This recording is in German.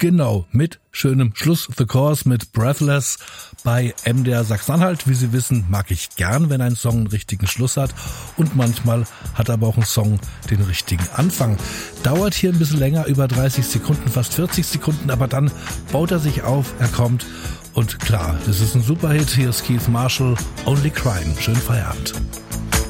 Genau, mit schönem Schluss. The Course mit Breathless bei MDR Sachsen-Anhalt. Wie Sie wissen, mag ich gern, wenn ein Song einen richtigen Schluss hat. Und manchmal hat aber auch ein Song den richtigen Anfang. Dauert hier ein bisschen länger, über 30 Sekunden, fast 40 Sekunden, aber dann baut er sich auf, er kommt. Und klar, das ist ein Superhit. Hier ist Keith Marshall, Only Crime. Schönen Feierabend.